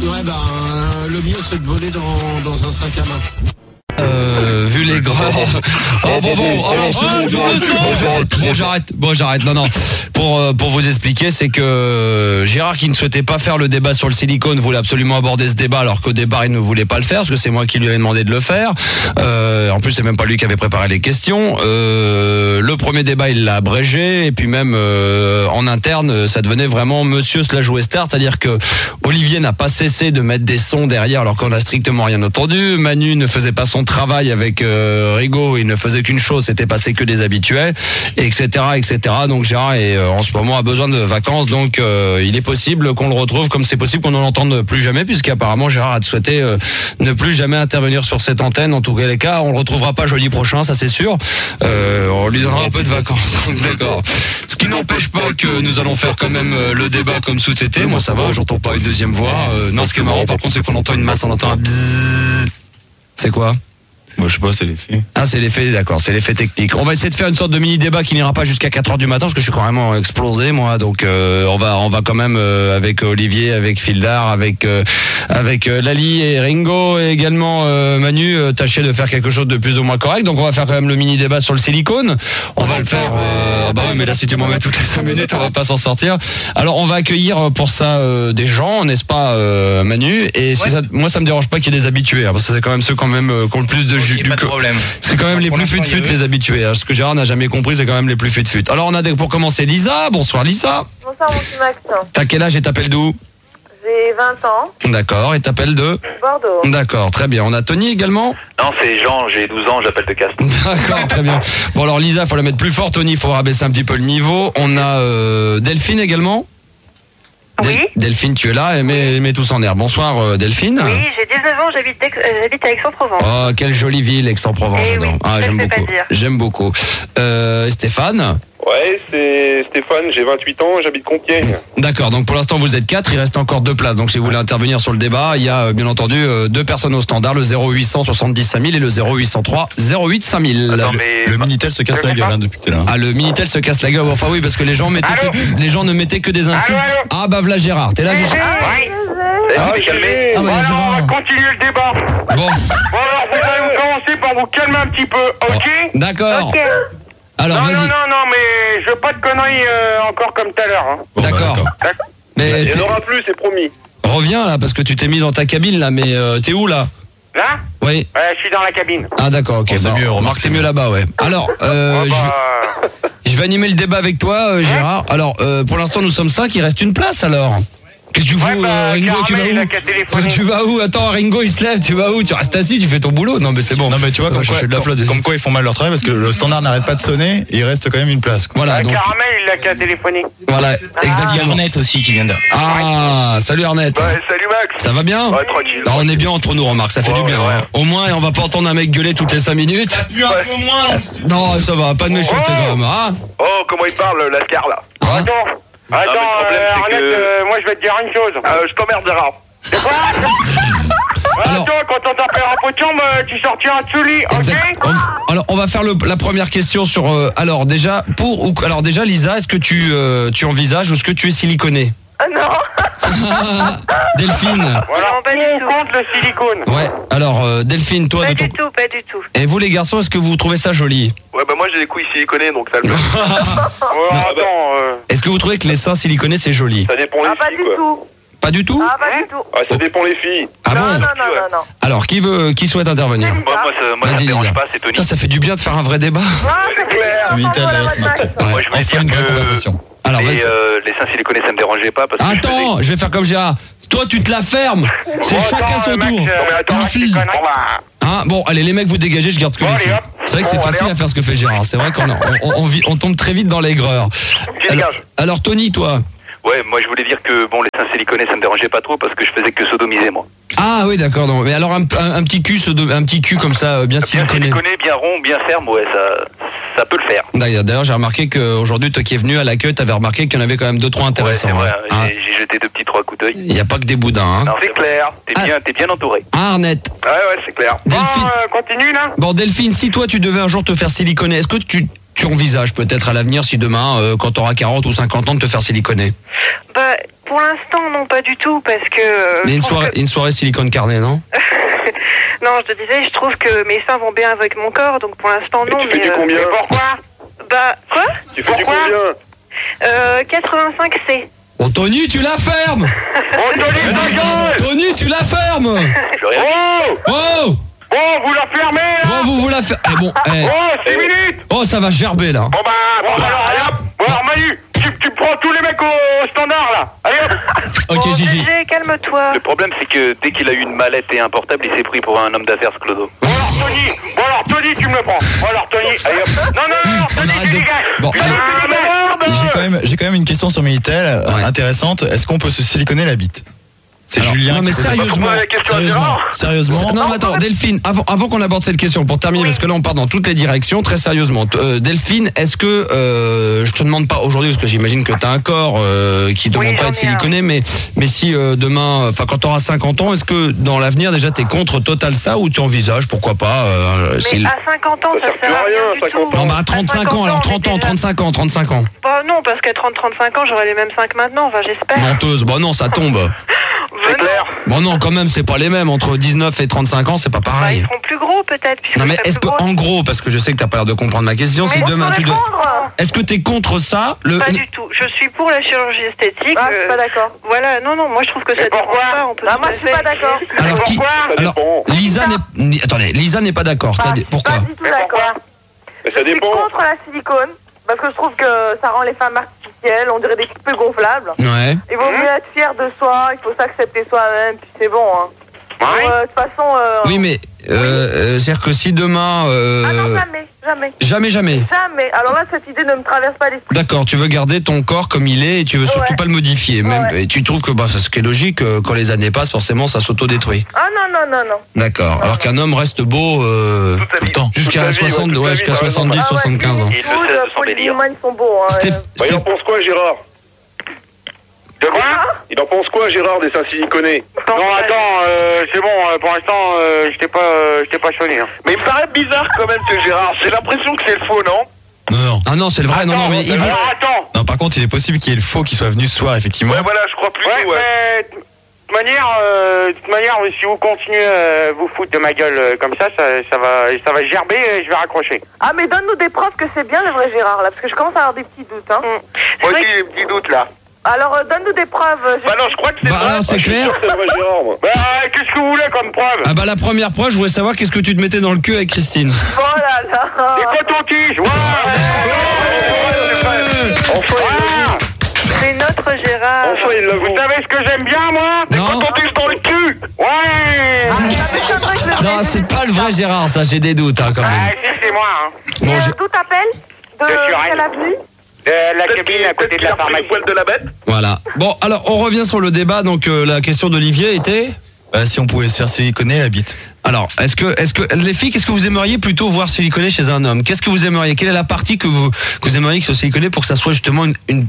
Ouais, le mieux c'est de voler dans un sac à main. Vu les grands. J'arrête. Non. Pour vous expliquer, c'est que Gérard, qui ne souhaitait pas faire le débat sur le silicone, voulait absolument aborder ce débat, alors qu'au départ il ne voulait pas le faire, parce que c'est moi qui lui avais demandé de le faire. En plus, c'est même pas lui qui avait préparé les questions. Le premier débat, il l'a abrégé, et puis même en interne, ça devenait vraiment Monsieur /Westard, c'est-à-dire que Olivier n'a pas cessé de mettre des sons derrière, alors qu'on n'a strictement rien entendu. Manu ne faisait pas son travail avec Rigaud, il ne faisait qu'une chose, c'était passer que des habituels, etc. Donc Gérard en ce moment a besoin de vacances, donc il est possible qu'on le retrouve, comme c'est possible qu'on ne l'entende plus jamais, puisqu'apparemment Gérard a souhaité ne plus jamais intervenir sur cette antenne. En tout cas, on le retrouvera pas jeudi prochain, ça c'est sûr. On lui donnera un peu de vacances. D'accord. Ce qui n'empêche pas que nous allons faire quand même le débat comme sous-été. Moi ça va, j'entends pas une deuxième voix. Non, ce qui est marrant par contre, c'est qu'on entend une masse, on entend un bzzz. C'est quoi? Moi, je sais pas, c'est l'effet. Ah, c'est l'effet, d'accord, c'est l'effet technique. On va essayer de faire une sorte de mini-débat qui n'ira pas jusqu'à 4h du matin, parce que je suis quand même explosé, moi. Donc, on va quand même, avec Olivier, avec Fildar, avec Lali et Ringo, et également Manu, tâcher de faire quelque chose de plus ou moins correct. Donc, on va faire quand même le mini-débat sur le silicone. On va le faire, bah oui, mais là, si tu m'en mets toutes les 5 minutes, on va pas s'en sortir. Alors, on va accueillir pour ça des gens, n'est-ce pas, Manu? Et si moi, ça me dérange pas qu'il y ait des habitués, hein, parce que c'est quand même ceux qui ont le plus de pas de problème. C'est quand même les plus fut les habitués. Ce que Gérard n'a jamais compris, c'est quand même les plus fut. Alors on a pour commencer Lisa. Bonsoir Lisa. Bonsoir mon petit Max. T'as quel âge et t'appelles d'où? J'ai 20 ans. D'accord, et t'appelles de Bordeaux. D'accord, très bien. On a Tony également? Non, c'est Jean, j'ai 12 ans, j'appelle de Castres. D'accord, très bien. Bon alors Lisa, faut la mettre plus fort. Tony, il faut rabaisser un petit peu le niveau. On a Delphine également. Oui. Delphine, tu es là, mets tous en air. Bonsoir Delphine. Oui, j'ai 19 ans, j'habite à Aix-en-Provence. Oh, quelle jolie ville, Aix-en-Provence. Oui, J'aime beaucoup. Stéphane? Ouais, c'est Stéphane, j'ai 28 ans, j'habite Compiègne. D'accord, donc pour l'instant vous êtes 4, il reste encore 2 places. Donc si vous voulez intervenir sur le débat, il y a bien entendu 2 personnes au standard, le 0800 70 5000 et le 0803 08 5000. Attends, Le Minitel se casse la gueule depuis tout à l'heure. Ah, le Minitel se casse la gueule. Enfin oui, parce que les gens ne mettaient que des insultes. Ah bah voilà Gérard, t'es là Gérard? Oui. Calmez. Ah bah Alors, on va continuer le débat. Bon. Alors, vous allez commencer par vous calmer un petit peu, ok? D'accord. Ok. Alors Non, vas-y. non, mais je veux pas de conneries encore comme tout à l'heure. Hein. Bon, D'accord. Mais Il n'y en aura plus, c'est promis. reviens là, parce que tu t'es mis dans ta cabine là, mais t'es où là? Là? Oui. Je suis dans la cabine. Ah d'accord, ok. C'est mieux, remarque, c'est mieux là-bas, ouais. Alors, je vais animer le débat avec toi, Gérard. Alors, pour l'instant, nous sommes 5, il reste une place alors. Qu'est-ce que tu fous, Ringo, tu vas Caramel, il a où? qu'à téléphoner. Tu vas où? Attends, Ringo, il se lève, tu vas où? Tu restes assis, tu fais ton boulot. Non, mais c'est bon. Non mais tu vois, comme quoi ils font mal leur travail, parce que le standard n'arrête pas de sonner, et il reste quand même une place. Voilà, donc, Caramel, il a qu'à téléphoner. voilà, exactement. Arnett aussi qui vient de... Ah, salut Arnett. Ouais, salut Max. Ça va bien? Ouais, tranquille. Alors, on est bien entre nous, remarque, ça fait Ouais, du bien. ouais. Hein. Au moins, on va pas entendre un mec gueuler toutes les 5 minutes. un peu moins. Non, ça va, pas de méchanceté quand même. Ah, Oh, comment il parle, Lascar, là. Ah. Attends, mais le problème, c'est Arnett, que- moi je vais te dire une chose. Je t'emmerde, Gérard. C'est quoi? Alors- Attends, quand on t'appellera pot de chambre, tu sortiras de sous le lit, ok? exact. Alors, on va faire la première question sur. Alors déjà, Lisa, est-ce que tu envisages ou est-ce que tu es siliconé? Ah non. Delphine. Voilà, Non, pas du on tout. compte le silicone. Ouais. Alors, Delphine, toi, Pas de ton. du tout, pas du tout. Et vous, les garçons, est-ce que vous trouvez ça joli? Ouais, bah moi j'ai des couilles siliconées, donc ça le fait. Ouais, attends, Est-ce que vous trouvez que les seins siliconés c'est joli? ça dépend Ah, les pas filles, du quoi. tout. Pas du tout? Ah, pas du tout. Ah, ça dépend les filles. Ah non, bon? non, non. Alors, qui souhaite intervenir? Moi ça Vas-y, me dérange Lisa. pas, c'est Tony. Putain, ça fait du bien de faire un vrai débat. C'est clair. Ce Minitel là, ce matin. Moi je voulais Enfin une dire vraie que conversation. Alors, les, vas-y. les seins siliconés ça me dérangeait pas parce que Attends, je vais faire comme Gérard. Toi, tu te la fermes. C'est chacun son tour. Non, mais attends, Une fille. Hein, bon, allez, les mecs, vous dégagez, je garde que Bon, les allez, filles. hop. C'est vrai que c'est Bon, facile allez, à faire ce que fait Gérard. C'est vrai on tombe très vite dans l'aigreur. Tu dégages. Alors, Tony, toi? Ouais, moi je voulais dire que bon les seins siliconés ça me dérangeait pas trop parce que je faisais que sodomiser moi. Ah oui, d'accord. Non. Mais alors, un petit cul comme ça, bien Bien siliconé. siliconé, bien rond, bien ferme, ouais, ça peut le faire. D'ailleurs, j'ai remarqué qu'aujourd'hui, toi qui es venu à l'accueil, t'avais remarqué qu'il y en avait quand même 2-3 Ouais, intéressants. c'est vrai, Hein. j'ai jeté 2 petits 3 coups d'œil. Il n'y a pas que des boudins. Hein. Non, C'est clair. T'es bien entouré. Ah, Arnett. Ouais, c'est clair. Delphine. Bon, continue, là. Bon, Delphine, si toi, tu devais un jour te faire siliconer, est-ce que tu envisages peut-être à l'avenir, si demain, quand tu auras 40 ou 50 ans, de te faire siliconer? Bah, pour pour l'instant, non, pas du tout, parce que... Mais une soirée silicone carnet, non? Non, je te disais, je trouve que mes seins vont bien avec mon corps, donc pour l'instant, non. Tu fais du combien? Pourquoi? Bah, quoi? Tu fais du combien? 85C. Oh, Tony, tu la fermes! Oh, Tony, ta gueule! Tony, tu la fermes! Oh! Oh! Oh, vous la fermez, là! Bon, vous la fermez. Eh bon, Oh, 6 minutes! Oh, ça va gerber, là. Bon, alors, allez, hop! Bon, alors, Manu, tu prends tous les mecs au standard, là! Allez, hop! Ok, Bon, Gigi. GG, calme-toi. Le problème, c'est que dès qu'il a eu une mallette et un portable, il s'est pris pour un homme d'affaires, ce Clodo. Bon, alors, Tony, tu me le prends! Bon, alors, Tony, allez, hop! Non, Tony, arrête tu de- dégages! Bon, Tu allez. dégages! J'ai quand même une question sur Minitel intéressante. Est-ce qu'on peut se siliconer la bite? C'est Alors, Julien. non, mais qui pose la question. sérieusement, la question à Gérard. Sérieusement. Non, mais attends, Delphine, avant qu'on aborde cette question, pour terminer, parce que là on part dans toutes les directions, très sérieusement. Delphine, est-ce que, je te demande pas aujourd'hui, parce que j'imagine que tu as un corps qui ne demande Oui, pas j'en être ai un. siliconé, mais si demain, enfin quand tu auras 50 ans, est-ce que dans l'avenir déjà tu es contre total ça ou tu envisages, pourquoi pas Mais à 50 ans, ça sert à rien du 50 tout. Non, bah à 35 ans, alors 30 ans, 35 ans, 35 ans. Bah non, parce qu'à 30-35 ans, j'aurai les mêmes seins que maintenant, enfin j'espère. Menteuse, bon non, ça tombe. C'est clair. Bon non, quand même, c'est pas les mêmes. Entre 19 et 35 ans, c'est pas Bah, pareil. ils seront plus gros peut-être. puisque Non mais je serai est-ce que plus grosse. en gros, parce que je sais que t'as pas l'air de comprendre ma question, si Mais demain tu dois... répondre. Est-ce que t'es contre ça Pas du tout. Je suis pour la chirurgie esthétique. Ah, je suis pas d'accord. Voilà, non, moi je trouve que ça dépend pas. On peut Bah, tout moi, à je suis pas fait- d'accord. Alors qui Alors Lisa n'est attendez, Lisa n'est pas d'accord. C'est-à-dire pourquoi Pas du tout d'accord. Mais ça Je suis dépend. contre la silicone parce que je trouve que ça rend les femmes artificielles, on dirait des poupées gonflables. Ouais. Il vaut mieux être fier de soi, il faut s'accepter soi-même, puis c'est bon. Hein. Ouais. De toute façon. Oui, mais c'est-à-dire que si demain Ah non, jamais. jamais. Alors là, cette idée ne me traverse pas l'esprit. D'accord, tu veux garder ton corps comme il est et tu veux surtout Ouais. pas le modifier. Même, Ouais. et tu trouves que c'est ce qui est logique, quand les années passent, forcément, ça s'auto-détruit. Ah non. D'accord. Alors qu'un homme reste beau Tout le temps. jusqu'à Toute sa vie, 60, toute sa vie, jusqu'à t'as raison. 70, 75 ans. Il le sait de son délire. Ils sont beaux. Hein, Steph- Bah, il en Steph- pense quoi, Gérard? De quoi? Il en pense quoi, Gérard, des seins siliconés? Non, attends, c'est bon, pour l'instant, je t'ai pas sonné. Hein. Mais il me paraît bizarre quand même, ce Gérard. J'ai l'impression que c'est le faux, non? Non. Ah non, c'est le vrai. Non, mais il veut... Alors, attends. Non, par contre, il est possible qu'il y ait le faux qui soit venu ce soir, effectivement. Ouais, voilà, je crois plutôt, mais de toute manière, si vous continuez vous foutre de ma gueule comme ça va gerber et je vais raccrocher. Ah, mais donne-nous des preuves que c'est bien le vrai Gérard, là, parce que je commence à avoir des petits doutes. Hein. Moi aussi, j'ai des petits doutes, là. Alors, donne-nous des preuves. Bah non, je crois que c'est Bah, vrai. alors, c'est Je suis clair. sûr que c'est le vrai Gérard, moi. Bah, qu'est-ce que vous voulez comme preuve? Ah bah la première preuve, je voulais savoir qu'est-ce que tu te mettais dans le cul avec Christine. Oh là là. Des cotons-tiges, ouais. Enfin, C'est notre Gérard. il l'avoue. Vous savez ce que j'aime bien, moi? Des Non. cotons-tiges dans le cul. Ouais. Ça m'étonnerait que le Non, c'est pas le vrai Gérard, ça, j'ai des doutes quand Ah, même. si, c'est moi, hein. Bon, Et, j'ai- d'où t'appelles De sur quelle Rennes. avenue La cabine à côté de la pharmacie. Le poil de la bête? Voilà. Bon, alors on revient sur le débat. Donc la question d'Olivier était. Bah, si on pouvait se faire siliconer la bite. Alors, est-ce que les filles, qu'est-ce que vous aimeriez plutôt voir siliconé chez un homme? Qu'est-ce que vous aimeriez? Quelle est la partie que vous aimeriez que soit siliconé pour que ça soit justement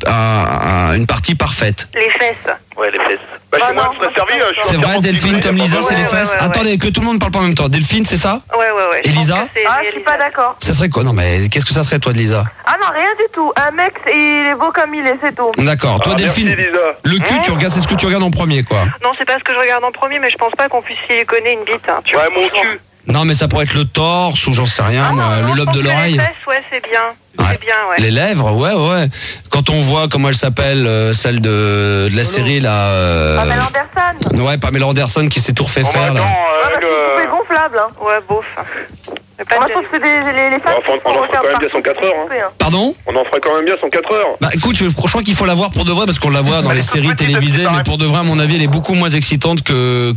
une partie parfaite? Les fesses. Ouais, les fesses. Bah, Ah chez moi, non, je serais servi. Je suis C'est vrai, entièrement Delphine, siliconé, comme y a Lisa, pas c'est les besoin. fesses. ouais, ouais. Attendez, que tout le monde parle pas en même temps. Delphine, c'est ça? Ouais. Et Je pense Lisa que c'est Ah, je suis pas d'accord. Ça serait quoi? Non, mais qu'est-ce que ça serait toi de Lisa? Ah non, rien du tout. Un mec, il est beau comme il est, c'est tout. D'accord. Toi, Ah, Delphine, merci, Lisa. le cul, tu regardes, c'est ce que tu regardes en premier, quoi. Non, c'est pas ce que je regarde en premier, mais je pense pas qu'on puisse siliconer une bite. Hein, tu Ouais, vois. mon cul. Non, mais ça pourrait être le torse ou j'en sais rien, Ah moi, non, le je lobe pense de que l'oreille. Les fesses, ouais, c'est bien. Ouais. C'est bien, ouais. Les lèvres, ouais. Quand on voit comment elle s'appelle, celle de la série là. Pamela Anderson. Ouais, Pamela Anderson qui s'est tout refait Bon, bah, faire là. attends, Ouais, parce que c'est une poupée gonflable. Hein. Ouais, bof. Mais pas Moi, de- je trouve que c'est les femmes Enfin, qui on en font fera quand même bien son 4 heures, hein. Pardon? On en ferait quand même bien son 4 heures. Bah écoute, je crois qu'il faut la voir pour de vrai parce qu'on la voit dans les séries télévisées, mais pour de vrai, à mon avis, elle est beaucoup moins excitante que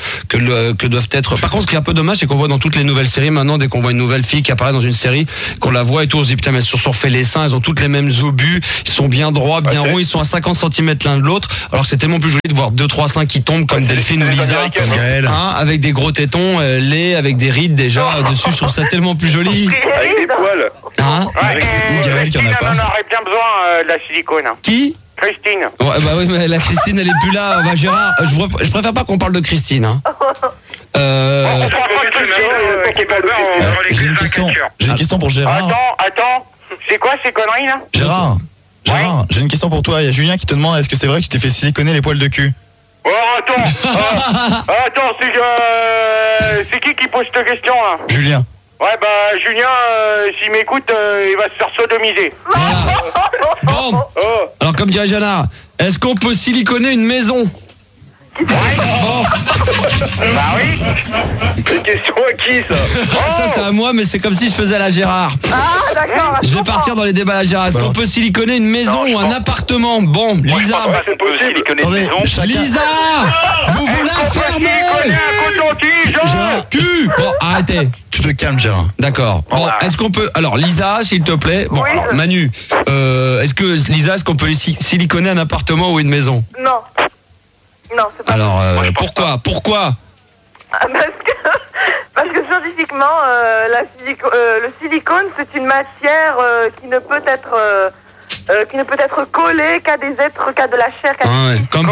doivent être. Par contre, ce qui est un peu dommage, c'est qu'on voit dans toutes les nouvelles séries maintenant, dès qu'on voit une nouvelle fille qui apparaît dans une série, qu'on la voit et tout, on se dit putain, mais elles se sont refait les seins, elles ont toutes les mêmes obus, ils sont bien droits, bien ronds, ils sont à 50 cm l'un de l'autre. Alors c'est tellement plus joli de voir 2-3 seins qui tombent comme Delphine ou Lisa, Comme Gaël. hein, avec des gros tétons, laids, avec des rides déjà dessus. Je trouve ça tellement plus joli. Avec des poils. Hein? Ouais, Gaël qui en a pas. On aurait bien besoin de la silicone. Qui? Christine. Ouais, bah oui, mais la Christine, elle est plus là. Bah, Gérard, je préfère pas qu'on parle de Christine. Hein. J'ai une question pour Gérard. Attends, c'est quoi ces conneries là? Gérard, Gérard, j'ai une question pour toi. Il y a Julien qui te demande est-ce que c'est vrai que tu t'es fait siliconer les poils de cul? Oh, attends. Attends, c'est qui pose cette question là? Julien. Ouais, bah, Julien, s'il m'écoute, il va se faire sodomiser. Bon. Alors, comme dirait Jana, est-ce qu'on peut siliconer une maison? Bah oui. C'est question à qui, ça? Ça, c'est à moi, mais c'est comme si je faisais la Gérard. Ah, d'accord. Je vais partir dans les débats à la Gérard. Est-ce qu'on peut siliconer une maison ou un appartement? Bon, Lisa. C'est possible. Siliconer une maison. Lisa, vous vous la fermez. Gérard, cul. Bon, arrêtez. Tu te calmes, Gérard. D'accord. Bon, est-ce qu'on peut... Alors, Lisa, s'il te plaît. Bon, alors, Manu, est-ce qu'on peut siliconer un appartement ou une maison? Non. Non, c'est pas. Alors, pourquoi Parce que scientifiquement, le silicone, c'est une matière qui ne peut être collée qu'à de la chair. Comme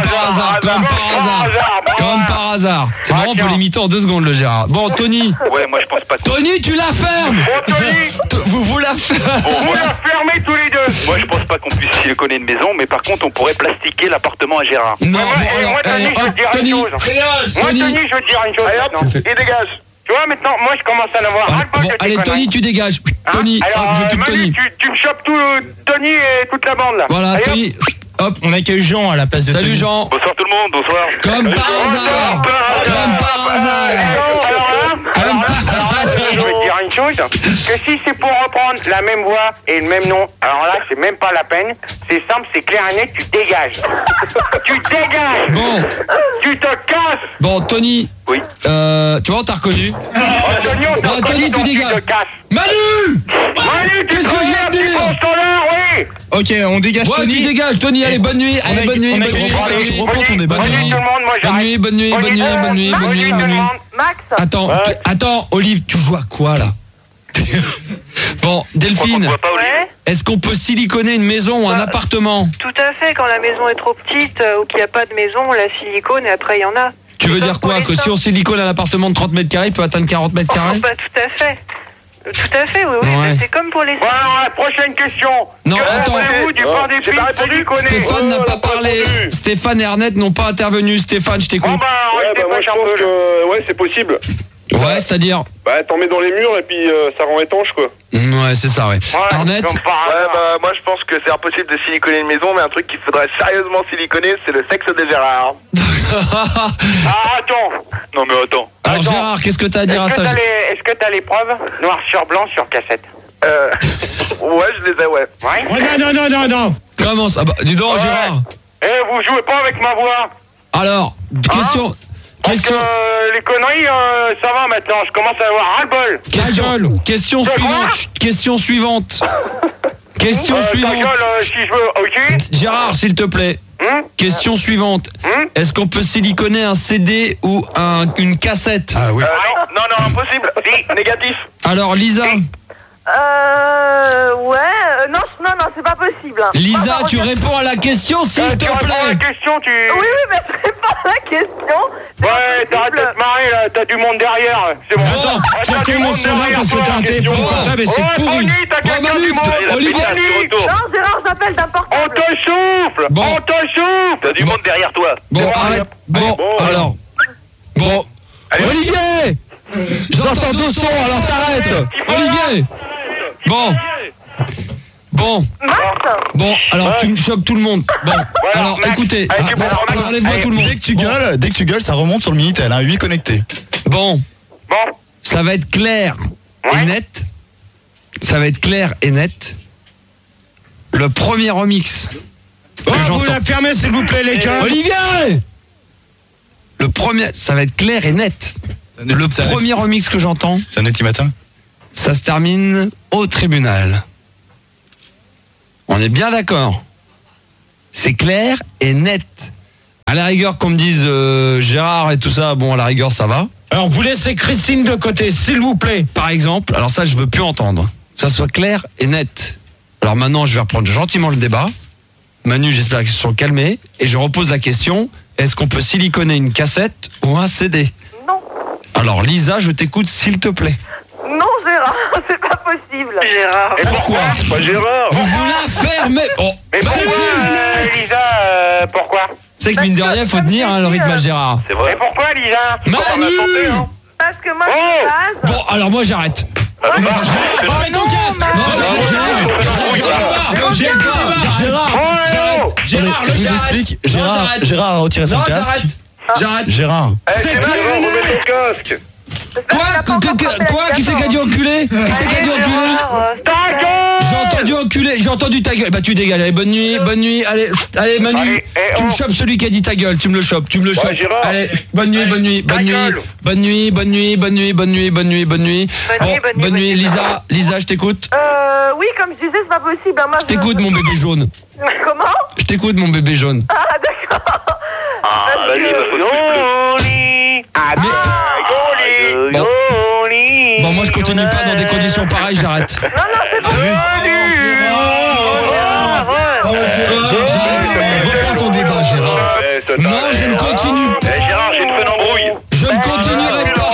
par hasard. C'est marrant, on peut l'imiter en 2 secondes, le Gérard. Bon, Tony. Ouais, moi je pense pas. Tony, tu la fermes. Vous la fermez. Vous la fermez tous les deux. Moi je pense pas qu'on puisse siliconer une maison, mais par contre on pourrait plastiquer l'appartement à Gérard. Non, moi, Tony, je veux te dire une chose. Moi, Tony, je veux te dire une chose. maintenant. Il dégage. Tu vois, maintenant, moi, je commence à en avoir ras-le-bol de tes allez, conneries. Tony, tu dégages. Tony, alors, je veux plus de Manu, Tony. tu me chopes tout, Tony et toute la bande, là. Voilà, Allez, Tony. Hop. On accueille Jean à la place de Salut Tony. Jean. Bonsoir tout le monde, bonsoir. Comme par hasard. Je veux te dire une chose, que si c'est pour reprendre la même voix et le même nom, alors là, c'est même pas la peine. C'est simple, c'est clair et net, tu dégages. Tu dégages. Bon. Tu te casses. Bon, Tony. Oui. Tu vois, on t'a reconnu. Tony, tu dégages. te casses. Manu, tu qu'est-ce que je viens de dire? Oui. Ok, on dégage ouais, Tony. tu dégages, Tony. Allez, bonne nuit. Allez, bonne nuit. Reprends ton débat. Bonne nuit tout le monde, moi j'arrête. Bonne nuit. Max. Attends, Olive, tu joues à quoi, là? Bon, Delphine, est-ce qu'on peut siliconer une maison ou un appartement? Tout à fait, quand la maison est trop petite ou qu'il n'y a pas de maison, on la silicone et après il y en a. Tu veux dire quoi? Que si on silicone un appartement de 30 mètres carrés, il peut atteindre 40 mètres carrés? Pas tout à fait. Tout à fait, oui. Ouais. C'est comme pour les... Bon, alors, la prochaine question. Non, Que attends. pensez-vous du port des filles siliconées? Stéphane n'a pas parlé. Stéphane et Arnett n'ont pas intervenu. Stéphane, je t'écoute. Bon, bah, moi je pense que ouais, c'est possible. Ouais, c'est-à-dire? Bah, t'en mets dans les murs et puis ça rend étanche, quoi. Ouais, c'est ça, ouais. Arnett? comme par hasard. Ouais, bah, moi je pense que c'est impossible de siliconer une maison, mais un truc qu'il faudrait sérieusement siliconer, c'est le sexe de Gérard. Ah, attends. Non, mais attends. Alors, Gérard, qu'est-ce que t'as à dire à ça? Est-ce que t'as les preuves noir sur blanc sur cassette? Ouais, je les ai, ouais. Ouais. Non. Comment ça? Bah, dis donc, Ouais. Gérard. Vous jouez pas avec ma voix? Alors, question. Parce que les conneries, ça va maintenant. Je commence à avoir ras-le-bol. Question suivante. Question suivante. Question Ta suivante. gueule, si je veux, ok? Gérard, s'il te plaît. Question suivante. Est-ce qu'on peut siliconer un CD ou une cassette? Ah oui. Non, impossible. Si, négatif. Alors, Lisa. Non, c'est pas possible. Lisa, tu réponds à la question, s'il te Tu réponds à la plaît. question, tu... Oui, mais je réponds à la question. Ouais, t'arrêtes de te marrer, là. T'as du monde derrière. C'est bon. Attends, tu T'as retournes du mon monde standard derrière parce que pour t'as la un téléphone question. portable et c'est Oh, pourri. Tony, t'as quelqu'un Manu, du monde. Olivier. Tony, Non, Gérard, j'appelle d'un on portable. te souffle. Bon. On te souffle. T'as du monde derrière toi. Bon, arrête. Bon, alors. Bon. Olivier! J'entends 2 sons, alors t'arrêtes. Olivier! Bon, alors tu me chopes tout le monde. Bon, alors Max, écoutez, allez, parlez-moi tout le monde. Dès que tu gueules, ça remonte sur le Minitel, hein, 8 connectés. Bon, Bon. ça va être clair et net. Ça va être clair et net. Le premier remix que Vous j'entends. la fermez s'il vous plaît les gars. Olivier! Le premier, ça va être clair et net. Le premier remix que j'entends, C'est un ultimatum. ça se termine au tribunal. On est bien d'accord. C'est clair et net. À la rigueur, qu'on me dise Gérard et tout ça, bon, à la rigueur, ça va. Alors vous laissez Christine de côté s'il vous plaît. Par exemple, alors ça, je veux plus entendre. Que ça soit clair et net. Alors maintenant, je vais reprendre gentiment le débat. Manu, j'espère qu'ils se sont calmés. Et je repose la question, est-ce qu'on peut siliconer une cassette ou un CD? Non. Alors Lisa, je t'écoute s'il te plaît. Non, Gérard. c'est pas possible. Gérard. Et pourquoi? C'est pas Gérard. Vous voulez la fermer. Oh. Mais pourquoi, Lisa, pourquoi? C'est que mine de rien, faut tenir le rythme à Gérard. C'est vrai. Mais pourquoi, Lisa? Manu. Parce que moi, je base. Bon, alors moi j'arrête. Remets ton casque. Gérard, je vous explique. Gérard a retiré son casque. J'arrête. Gérard. C'est mal, remets ton casque. Quoi? Qui c'est qui a dit enculé? Qui c'est qui a dit enculé? J'ai entendu enculé, j'ai entendu ta gueule. Bah tu dégages, allez, bonne nuit, allez Manu, Allez, tu me chopes celui qui a dit ta gueule, tu me le chopes. Gérard. Allez, bonne nuit. Bonne nuit, Lisa, je t'écoute. Oui, comme je disais, c'est pas possible. Moi, Je t'écoute mon bébé jaune. Comment? Je t'écoute mon bébé jaune. Ah, d'accord. Bon, moi je continue pas dans des conditions pareilles, j'arrête. Non, c'est pas Reprends ton débat, Gérard. Non, je ne continue pas. Gérard, j'ai une bonne embrouille. Je ne continuerai pas.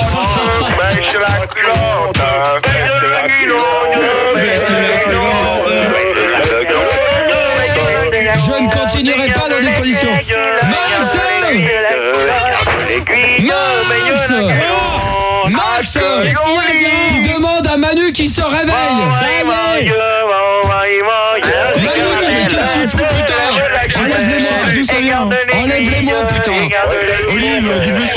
Je ne continuerai pas dans des conditions. Max, tu demandes à Manu qui se réveille. Manu, mais qu'est-ce que tu fous, putain? Enlève-les-moi, putain. Olive, double son.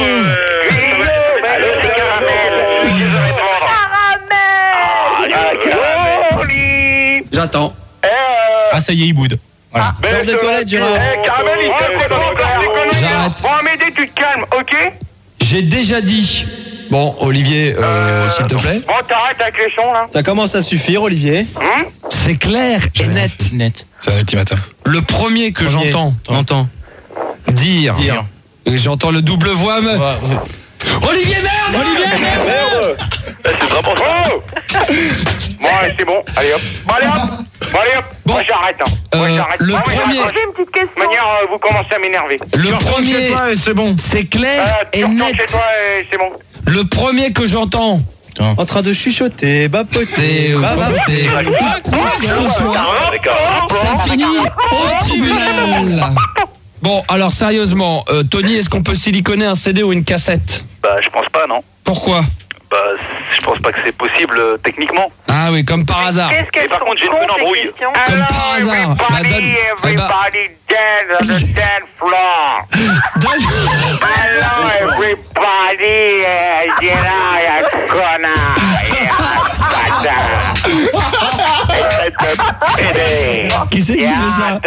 J'attends. Ah, ça y est, il boude. Voilà. Sors des toilettes, Gérard. Caramel, il fait quoi? J'arrête. Bon, Amédée, tu te calmes, ok? J'ai déjà dit. Bon, Olivier, s'il te plaît. Bon, t'arrêtes avec les sons, là. Ça commence à suffire, Olivier. C'est clair et net. C'est un ultimatum. Le premier que j'entends dire. Et j'entends le double voix. Olivier, merde! C'est vraiment ça. Bon, allez, c'est bon. Allez hop. Bon. Moi, j'arrête. Le premier. J'ai une petite De question. manière, vous commencez à m'énerver. Le premier. C'est bon. C'est clair Tu et retournes net. chez toi et c'est bon. Le premier que j'entends. En train de chuchoter, bapoter, bapoter. Quoi que ce soit, ça finit au tribunal. Bon, alors sérieusement, Tony, est-ce qu'on peut siliconer un CD ou une cassette? Bah, je pense pas, non. Pourquoi? Bah, je pense pas que c'est possible techniquement. Ah oui, comme par hasard. Qu'est-ce qu'elles Et par sont contre, j'ai une cons, bonne ces embrouille. questions. Comme par hasard. Bah, Everybody dance on the dance floor. Hello, everybody. Qui c'est qui fait ça?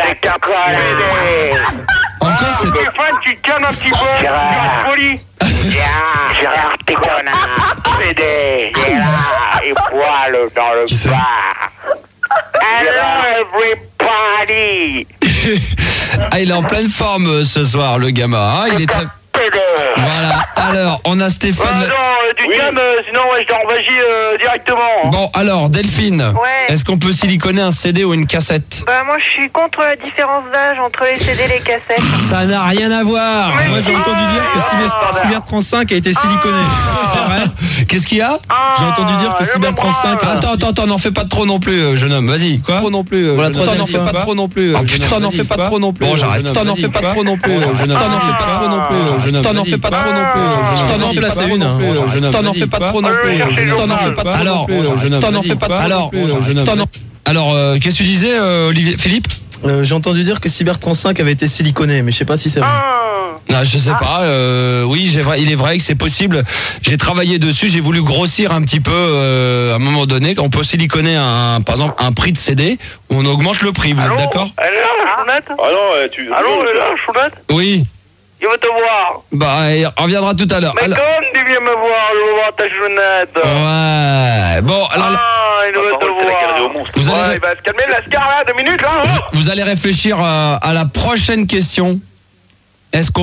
Encore c'est... Stéphane, tu te calmes un petit peu. Tu es poli. Gérard, t'es connard. PD, il est là, il poil dans le bar. Hello, everybody. Ah, il est en pleine forme ce soir, le gamin. Hein, il est très... Voilà. Alors, on a Stéphane... Tu te calmes, sinon ouais, je t'envahis directement. Bon, alors, Delphine, Ouais. est-ce qu'on peut siliconer un CD ou une cassette? Bah moi je suis contre la différence d'âge entre les CD et les cassettes. Ça n'a rien à voir. Moi, j'ai entendu dire que Cyber 35 a été siliconé. C'est vrai? Qu'est-ce qu'il y a? J'ai entendu dire que Cyber 35 a... Attends, n'en fais pas trop non plus, jeune homme. Vas-y. Quoi? Trop non plus. Pour la jeune homme. troisième T'en en fais fois. pas trop non plus. Oh, putain, n'en fais pas trop non plus. Bon, j'arrête. T'en en fais pas trop non plus. Jeune homme. T'en en fais pas trop non plus. Jeune homme. T'en en fais pas trop non plus. T'en en fais pas trop non plus. T'en en fais pas trop non plus. T'en en fais pas trop. Alors, t'en en fais pas trop. Alors, qu'est-ce que tu disais, Olivier, Philippe? J'ai entendu dire que Cyber 35 avait été siliconé, mais je sais pas si c'est vrai. Ah, je sais pas. Oui, il est vrai que c'est possible. J'ai travaillé dessus. J'ai voulu grossir un petit peu à un moment donné. On peut siliconer par exemple un prix de CD où on augmente le prix. Vous êtes d'accord? Elle est là, Chounette? Ah non, tu... Allô, elle est là, Chounette? Oui. Il veut te voir. Bah, il reviendra tout à l'heure. Mais Alors... comme tu viens me voir, je veux voir ta Chounette. Ouais. Bon, alors. Il veut te voir. Vous allez... Ouais, il va se calmer, la scar là, 2 minutes là. Vous allez réfléchir à la prochaine question. Est-ce qu'on